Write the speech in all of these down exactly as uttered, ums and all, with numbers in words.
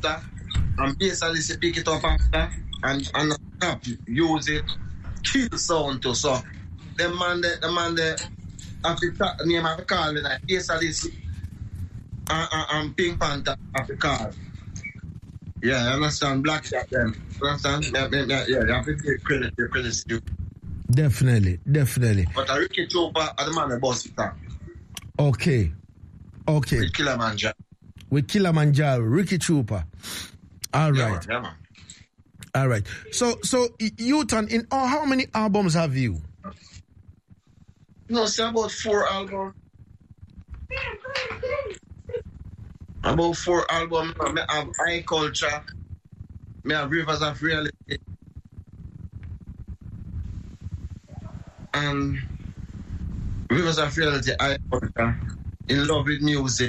Panther and basically she pick it up after and and stop use it kill sound too. So the man the, the man the Africa name of the call me like basically and, and, and Pink Panther of the call. Yeah, I understand. Black Shot them. You understand? Yeah, yeah, yeah, yeah, you have to take credit, your credit to you. Definitely, definitely. But a Ricky Trooper are the man that boss it up. Okay. Okay. With Kilimanjaro. With Kilimanjaro, Ricky Trooper. All right. Yeah, man, yeah, man. All right. So, so U-Turn, in all, how many albums have you? No, say about four albums. About four albums. I have High Culture. I have Rivers of Reality. And Rivers of Reality, High Culture. In Love with Music.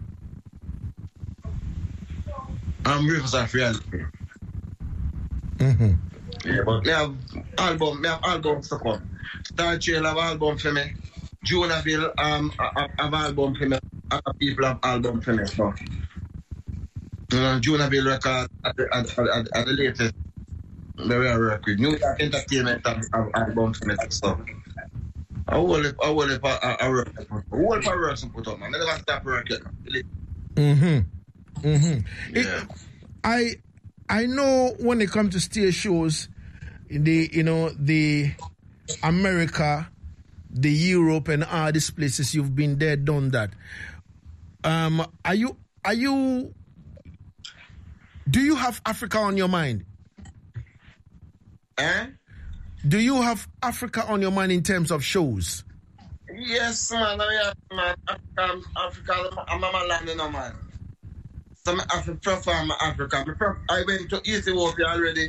And Rivers of Reality. Mm-hmm. Yeah, but I have album, I have albums to come. Star Trail have album for me. Jonaville um have, have album for me. Other people have album for me. So, you know, Jonaville record at the, at, at, at the latest. The way I work with New York Entertainment have, have album for me. So, I will I will I work. I will I work to put up, man. I never stop working. Mm-hmm. Mm-hmm. Yeah. It, I I know when it comes to stage shows, the you know the America, the Europe, and all these places you've been there, done that. Um, are you are you? Do you have Africa on your mind? Eh? Do you have Africa on your mind in terms of shows? Yes, man. I am, man. Africa, Africa, I'm a land, you know, man. So I have to perform Africa. I went to Ethiopia already.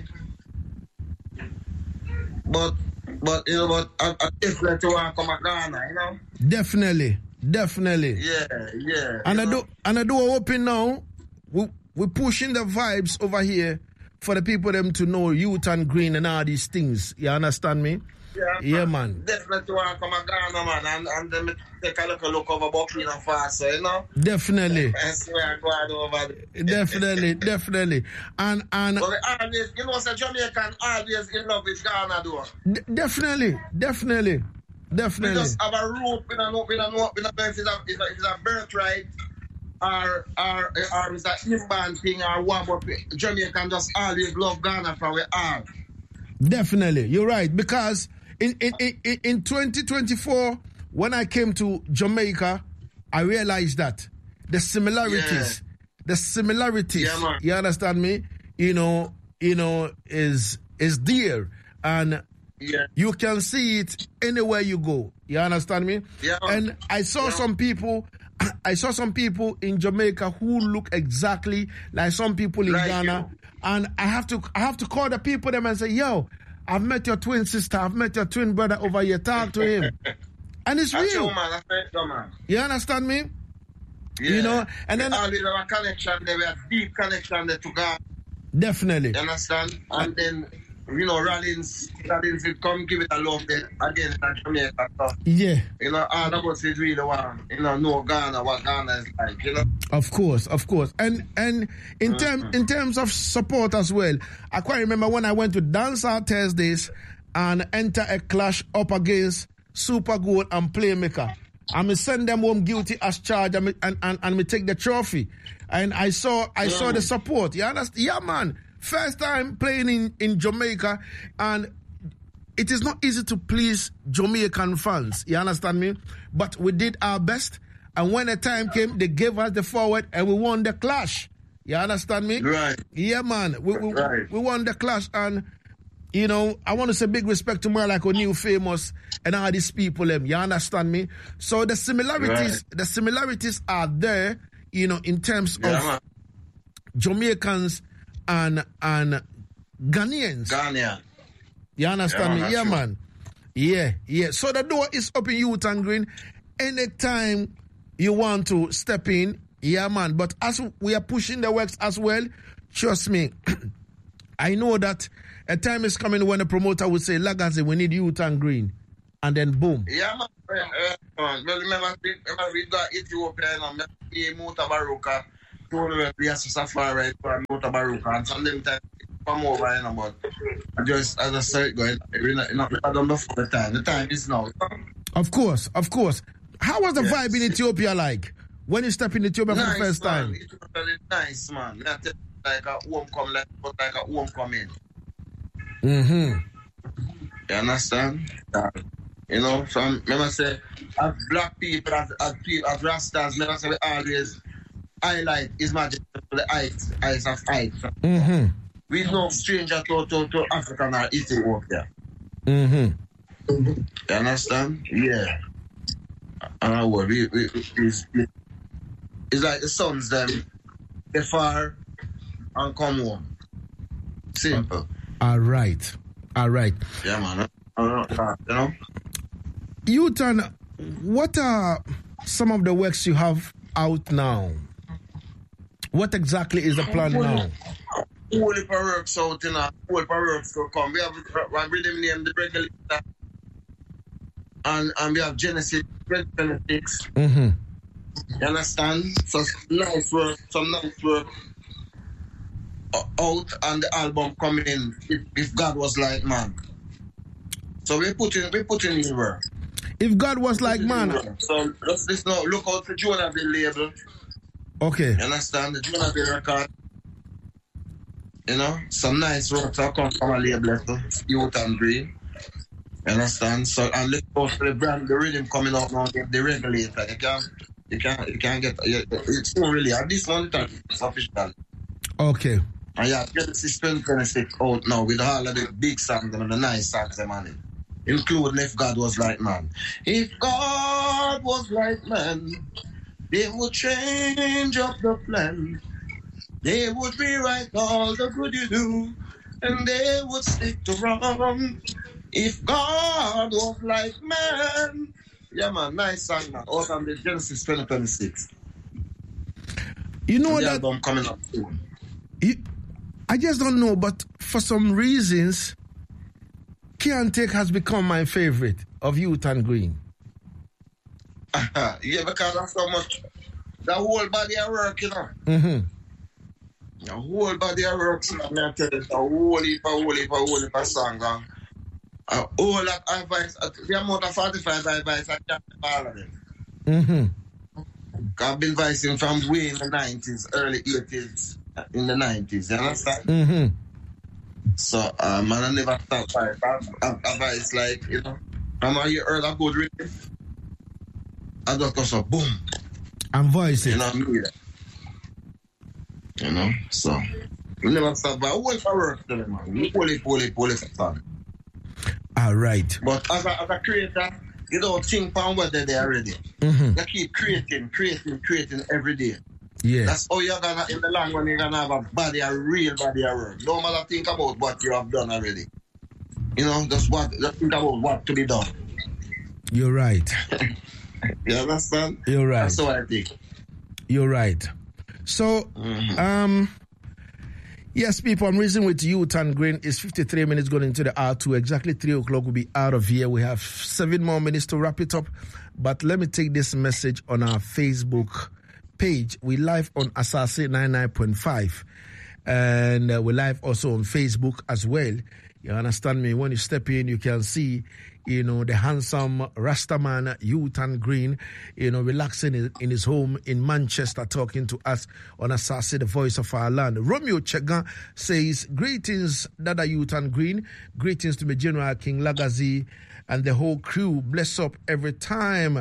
But, but you know, but I, I definitely want to come to Ghana, you know? Definitely, definitely. Yeah, yeah. And I know? do, and I do open now. We we're pushing the vibes over here for the people them to know U-Turn Green and all these things. You understand me? Yeah, yeah man. man. Definitely want to come to Ghana, man, and, and then take a look, a look over Burkina Faso, you know? Definitely. I swear God over there. Definitely, definitely. And, and... But always, you know, so Jamaican always in love with Ghana, though. D- definitely, definitely, definitely. We just have a root, we don't know, we don't know, we don't know if it's a, if it's a birthright, or, or, or it's an inbound thing, or what, but Jamaican just always love Ghana for we are. Definitely, you're right, because in, in, in, in twenty twenty-four, when I came to Jamaica, I realized that the similarities, yeah. the similarities, yeah, you understand me? You know, you know, is is there, and yeah. you can see it anywhere you go. You understand me? Yeah. And I saw yeah. some people, I saw some people in Jamaica who look exactly like some people in like Ghana, you. and I have to, I have to call the people them and say, "Yo, I've met your twin sister, I've met your twin brother over here. Talk to him." And it's That's real. True, man. That's true, man. You understand me? Yeah. You know, and then always have a connection there, we have deep connection there to God. Definitely. You understand? And then, you know, Rollins, Rollins will come give it a love then again in Jamaica. So, yeah. You know, all of us is really want, you know, know Ghana, what Ghana is like, you know? Of course, of course. And and in mm-hmm. term in terms of support as well, I quite remember when I went to Dancehall Thursdays and enter a clash up against Super Gold and Playmaker. And me send them home guilty as charged, and me, and, and, and me take the trophy. And I saw I yeah. saw the support. You understand? Yeah, man. First time playing in, in Jamaica, and it is not easy to please Jamaican fans. You understand me? But we did our best, and when the time came, they gave us the forward, and we won the clash. You understand me? Right. Yeah, man. We we, right. we won the clash, and you know, I want to say big respect to more like O'Neal Famous and all these people. Them, you understand me? So the similarities, right. the similarities are there. You know, in terms yeah, of man. Jamaicans and and Ghanaians. Ghanaian. You understand yeah, me? Yeah, true. man. Yeah, yeah. So the door is up in U-Turn Green. Anytime you want to step in, yeah, man. But as we are pushing the works as well, trust me, I know that a time is coming when the promoter will say, Lagasse, we need U-Turn Green. And then boom. Yeah, man. Uh, man. Well, remember, remember, we got Ethiopia and we moved to Baroka. told me we have to safari for a motor baruka and some them time come over, you know, but I just, as I said, going, we're not, not, not done before the time. The time is now. Of course, of course. How was the Yes. vibe in Ethiopia like when you step in Ethiopia Nice, for the first man. time? It was really nice, man. Not like a homecoming, like, but like a homecoming. Mm-hmm. You understand? Uh, you know, from, remember say, as black people, as, as, people, as Rastas, remember say we always highlight His Majesty for the eyes, eyes of eyes. Mm-hmm. We no stranger to, to, to African or Ethiopia. Mm-hmm. You understand? Yeah. Uh, well, we, we, we, it's, it's like the sons, them, they far and come home. Simple. All right. All right. Yeah, man. Uh, uh, you know? Utan, what are some of the works you have out now? What exactly is the plan now? Whole heap of works out, you know. Whole heap of works to come. We have one rhythm named The Regulator. And, and we have Genesis twenty twenty-six. Mm-hmm. You understand? So some nice work, some nice work uh, out and the album coming in if, if God was like man. So we put in we put in his work. If God was like man. So just this now, look out for Jonahville label. Okay. You understand? The Jonahville record. You know, some nice works that come from a label, Youth and Green. You understand? So and look out for the brand, the rhythm coming out now, the Regulator. You can you can you can get it's not really at this moment it's official. Okay. And yeah, Genesis twenty twenty-six out now with all of the big songs and the nice songs them on it. Including If God Was Like Man. If God was like man, they would change up the plan. They would rewrite all the good you do, and they would stick to wrong. If God was like man. Yeah, man, nice song, man. Out on the Genesis twenty twenty-six. You know and the that album coming up soon. you, I just don't know, but for some reasons, Can't Take has become my favorite of Youth and Green. Yeah, because of so much. The whole body of work, you know. Mm-hmm. The whole body of work, so I'm going to tell you, a whole heap, a whole heap, a whole heap of song. Uh, a whole lot of advice, uh, the amount of forty-five advice, I can't all of it. Mm-hmm. I've been voicing from way in the nineties, early eighties, in the nineties, you understand? Mm-hmm. So, uh, man, I never stop by advice like, you know, I'm you heard a good rhythm. I just go so boom. And voice it. You know what I mean? You know, so we never stop by. Whole for work, tell them, man. Holy, holy, holy for fun. All right. But as a, as a creator, you don't think on whether they're already. Mm-hmm. You keep creating, creating, creating every day. Yeah. That's how you're gonna, in the long run, you're gonna have a body, a real body of work. No matter think about what you have done already. You know, just what, just think about what to be done. You're right. You understand? You're right. That's what I think. You're right. So, Mm-hmm. um, yes, people, I'm reasoning with Youth and Green. It's fifty-three minutes going into the hour two. Exactly three o'clock we'll be out of here. We have seven more minutes to wrap it up. But let me take this message on our Facebook page. We live on Asase ninety-nine point five. And uh, we're live also on Facebook as well. You understand me? When you step in, you can see, you know, the handsome Rastaman, Youth and Green, you know, relaxing in, in his home in Manchester, talking to us on Asase, the voice of our land. Romeo Chegan says, greetings, Dada Youth and Green. Greetings to my General King Lagazi and the whole crew. Bless up every time.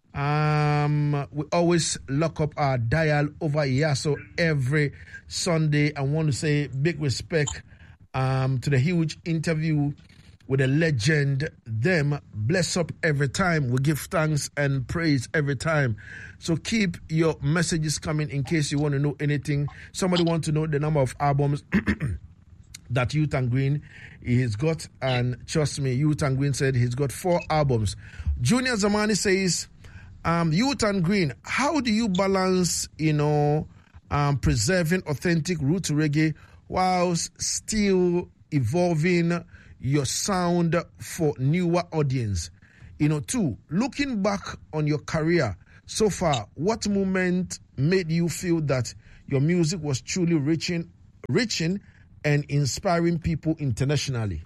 Um, we always lock up our dial over Yaso every Sunday. I want to say big respect um, to the huge interview with a legend. Them bless up every time. We give thanks and praise every time. So keep your messages coming in case you want to know anything. Somebody want to know the number of albums that Youth and Green he's got, and trust me, Youth and Green said he's got four albums. Junior Zamani says, um, Youth and Green, how do you balance, you know, um, preserving authentic roots reggae whilst still evolving your sound for newer audience? You know, two, looking back on your career so far, what moment made you feel that your music was truly reaching, reaching and inspiring people internationally?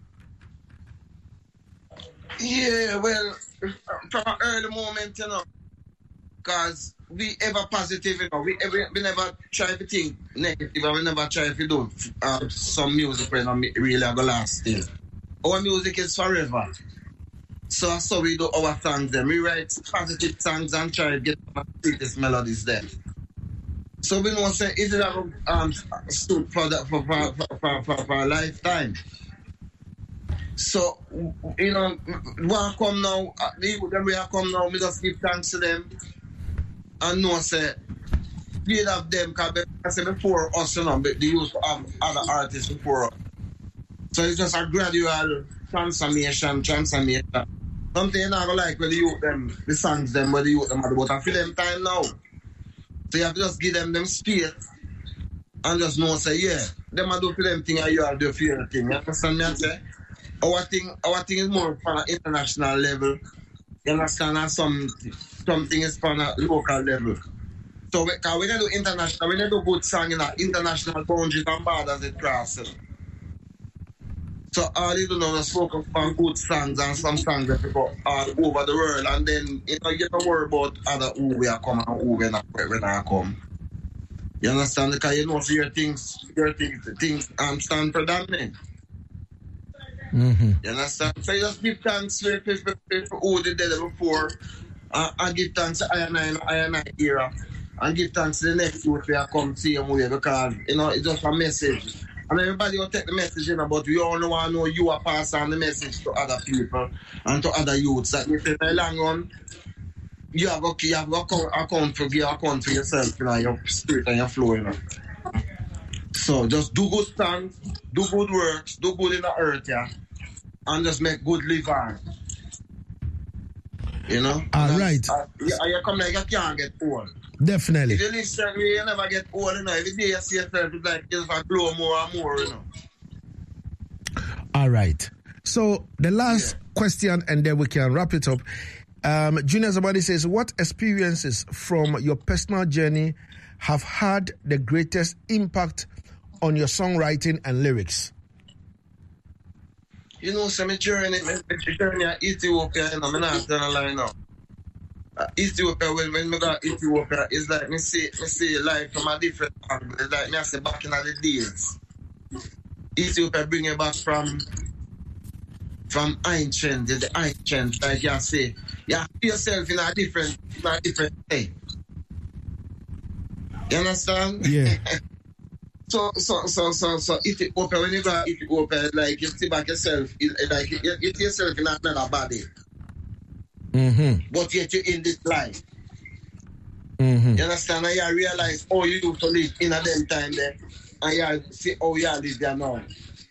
Yeah, well, from an early moment, you know, because we ever positive, you know, we, we, we never try to think negative, and we never try to do uh, some music when you know, really go last still. Our music is forever. So so we do our songs then. We write positive songs and try to get the sweetest melodies there. So we know say it is um stood for that for for, for, for, for a lifetime. So you know when come now, when we come now, we just give thanks to them and know say we of them because I say before us, you know, they used to have other artists before us. So it's just a gradual transformation, transformation. Something you're not gonna like when you them, the songs them, where you them, but I feel them time now. So you have to just give them them space and just know say, yeah, them I do for them thing and you have to do for your thing. You understand me? I say? Our thing, our thing is more on an international level. You understand? And some something is on a local level. So we, cause we don't do international, we don't do good song in international boundaries and borders it crosses. So all you do now is focus on good songs and some songs that go all over the world, and then you know you don't worry about other who we are coming and who we not when I come. You understand? Because you know so your things your things things um stand predominant. Mm-hmm. You understand? So you just give thanks for, for, for, for who they did it before, uh, and give thanks to I and I I and I era, and give thanks to the next youth we are come same way because you know it's just a message. And everybody will take the message, you know, but we all want to know you are passing on the message to other people and to other youths. That if in the long run, you have to you have to account for you account for yourself, you know, your spirit and your flow, you know. So just do good songs, do good works, do good in the earth, yeah, and just make good living. You know? All right. Uh, you, you come like you can't get old. Definitely. If you listen, you never get old, you know. Every day you see yourself, it's like you just grow more and more, you know. All right. So the last yeah. question, and then we can wrap it up. Um, Junior Zabadi says, what experiences from your personal journey have had the greatest impact on your songwriting and lyrics? You know, so my journey, my journey at Ethiopia, you know, I'm not going to lie now. Uh, Ethiopia, when, when I got Ethiopia, it's like me see, me see life from a different angle. It's like me I say back in the days. Ethiopia bring you back from from ancient, the ancient, like you say. You have yourself in a different, in a different way. You understand? Yeah. So, so, so, so, so, Ethiopia, when you go to Ethiopia, like you see back yourself, like you, you see yourself in another body. Mm-hmm. But yet you're in this life. Mm-hmm. You understand? And you realize how you used to live in a them time there. And you see how you live there now.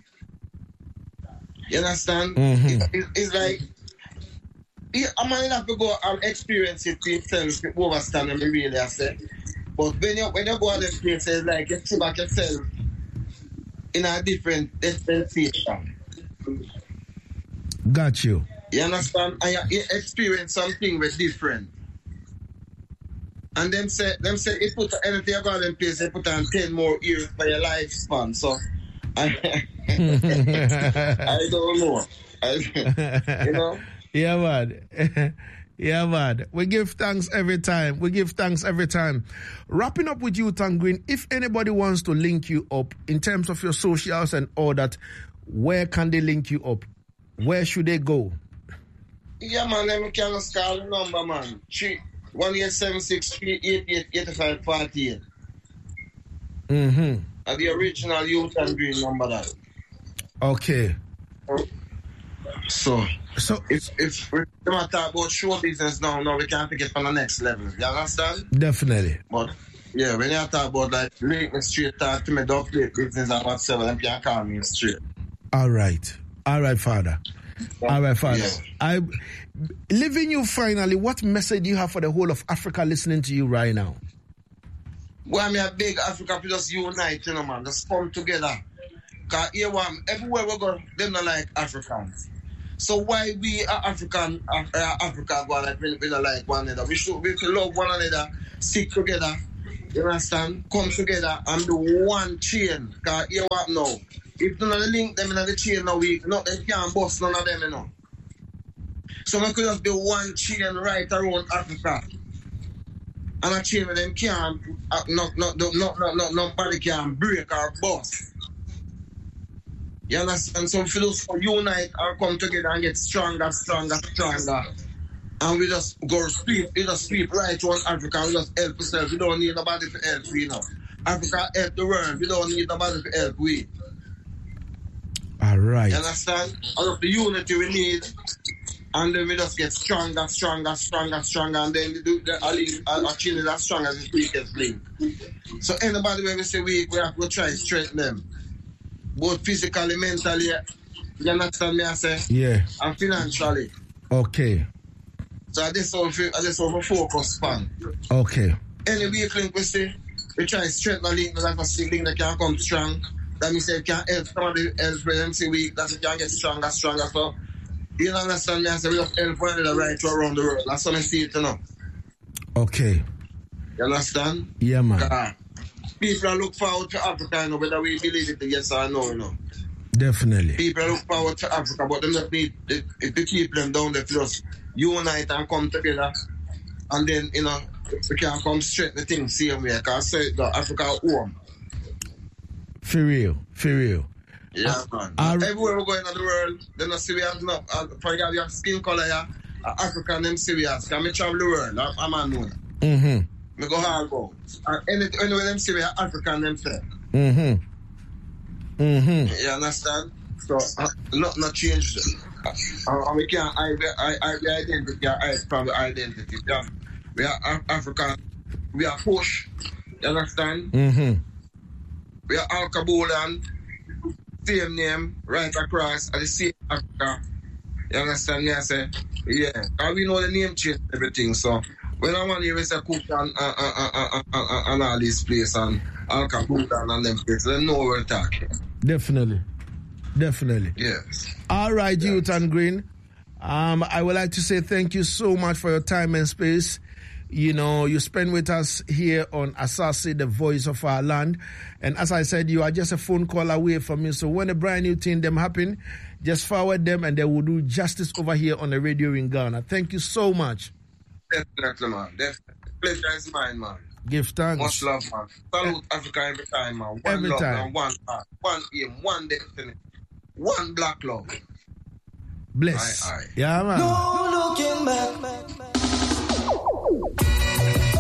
You understand? Mm-hmm. It, it, it's like, a man have to go and experience it for himself to understand and really I say. But when you when you go to them places, like you see back yourself in a different dispensation. Got you. You understand? And you, you experience something with different. And them say, them say, if put anything you go to them place, they put on ten more years for your lifespan. So, I, I don't know. I, you know? Yeah, man. Yeah, man. We give thanks every time. We give thanks every time. Wrapping up with you, Tanguin, if anybody wants to link you up in terms of your socials and all that, where can they link you up? Where should they go? Yeah, man, let me can just call the number, man. Three, one eight seven six three eight eight eight five forty eight. Mm-hmm. And the original Youth and Green number that. Okay. So, so if if we're going to talk about show business now, now we can take it from the next level. You understand? Definitely. But yeah, when you talk about like link me straight, talk to me, don't play business and whatsoever, then you can call me straight. All right. All right, Father. All right, Father. Yeah. I leaving you finally, what message do you have for the whole of Africa listening to you right now? Well, I mean, a big Africa, we just unite, you know, man. Just come together. Because here, one, everywhere we go, they're not like Africans. So why we are African, uh, Africa, go like, we, we don't like one another. We should, we should love one another, stick together, you understand, come together and do one chain. Because here what now? If none of the link them in the chain now, we not them can't bust none of them, you know. So we could just be one chain right around Africa. And a chain with them can't, uh, not, not, not, not, not, not, nobody can break or bust. You understand? So for those who unite or come together and get stronger, stronger, stronger. And we just go sleep, we just sleep right on Africa, we just help ourselves. We don't need nobody to help, you know. Africa help the world, we don't need nobody to help we. All right. You understand? Out of the unity we need, and then we just get stronger, stronger, stronger, stronger, and then we do the our children as strong as the weakest link. So anybody when we say weak, we have to try to strengthen them. Both physically, mentally, you understand me I say? Yeah. And financially. Okay. So this all this all focus on. Okay. Any weak link we see, we try to strengthen the link, that have a link that can come strong. That means it can help somebody else when them say weak, that it can get stronger, stronger. So you understand me I say we just help one another right around the world. That's how I see it, you know. Okay. You understand? Yeah, man. Uh, people look forward to Africa, you know, whether we believe it yes or no, you know. Definitely. People look forward to Africa, but them just need, if they keep them down, they just unite and come together, and then, you know, we can come straight the thing same way, because I say that Africa home. For real, for real. Yeah, uh, man. Uh, Everywhere we go in the world, they don't see we have no, uh, for you have your skin color, yeah, uh, African, them serious, because I travel the world, I'm, I'm a known. Mm-hmm. We go all go. And any, anyway, them see we are African themselves. Mm-hmm. Mm-hmm. You understand? So, uh, not not change. Uh, uh, we can't hide the identity, hide from the identity. Yeah. We are Af- African. We are Push. You understand? Mm-hmm. We are Al-Kabulan. Same name, right across, at the same Africa. You understand me? I say, yeah. And we know the name change everything. So, when I want to hear say Cook and, uh, uh, uh, uh, uh, uh, and all these places and Al-Kabulan and them places, they know we're talking. Definitely. Definitely. Yes. All right, yes. Youth and Green. Um, I would like to say thank you so much for your time and space. You know, you spend with us here on Asase, the voice of our land. And as I said, you are just a phone call away from me. So when a brand new thing them happen, just forward them and they will do justice over here on the radio in Ghana. Thank you so much. Definitely, man. Definitely. Pleasure is mine, man. Give thanks. Much love, man. Salute Africa every time, man. One every love, time. Man. One heart, one aim, one destiny, one black love. Bless. Aye, aye. Yeah, man. No looking back.